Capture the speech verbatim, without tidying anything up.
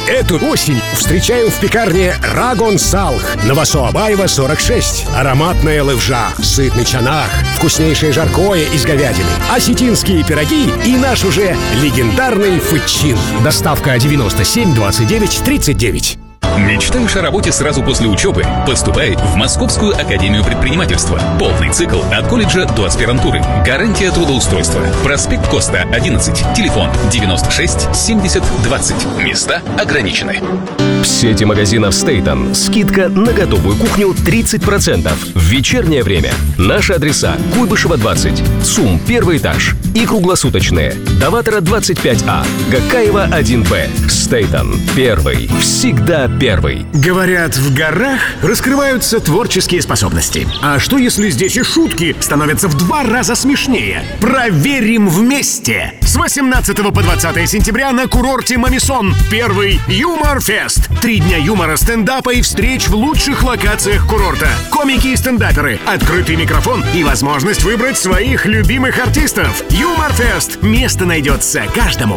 Эту осень встречаем в пекарне Рагон Салх на Васо-Абаева, сорок шесть. Ароматная левжа, сытный чанах, вкуснейшее жаркое из говядины, осетинские пироги и наш уже легендарный фычин. Доставка девяносто семь двадцать девять тридцать девять. Мечтаешь о работе сразу после учебы? Поступай в Московскую академию предпринимательства. Полный цикл от колледжа до аспирантуры. Гарантия трудоустройства. Проспект Коста, одиннадцать. Телефон девяносто шесть семьдесят двадцать. Места ограничены. В сети магазинов Стейтон скидка на готовую кухню тридцать процентов. В вечернее время. Наши адреса: Куйбышева двадцать, ЦУМ первый этаж и круглосуточные. Даватора двадцать пять А, Гакаева один Б. Стейтон. Первый. Всегда первый. Говорят, в горах раскрываются творческие способности. А что, если здесь и шутки становятся в два раза смешнее? Проверим вместе! С восемнадцатого по двадцатое сентября на курорте Мамисон первый Юмор-фест. Три дня юмора, стендапа и встреч в лучших локациях курорта. Комики и стендаперы, открытый микрофон и возможность выбрать своих любимых артистов. Юмор-фест. Место найдется каждому.